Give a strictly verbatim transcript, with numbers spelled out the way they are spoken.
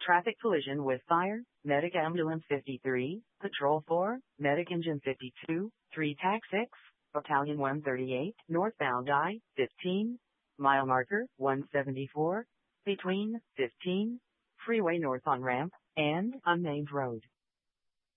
Traffic collision with fire, medic ambulance fifty-three, patrol four, medic engine fifty-two, three tac six, battalion one thirty-eight, northbound I fifteen, mile marker one seventy-four, between fifteen, freeway north on ramp, and unnamed road.